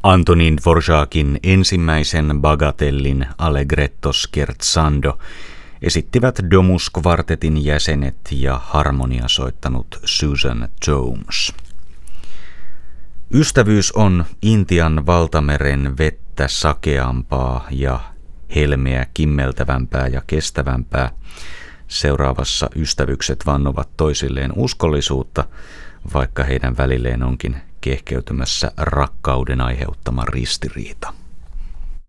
Antonin Dvořákin ensimmäisen bagatellin Allegretto scherzando esittivät Domus-kvartetin jäsenet ja harmoniasoittanut Susan Jones. Ystävyys on Intian valtameren vettä sakeampaa ja helmeä kimmeltävämpää ja kestävämpää. Seuraavassa ystävykset vannovat toisilleen uskollisuutta, vaikka heidän välilleen onkin kehkeytymässä rakkauden aiheuttama ristiriita.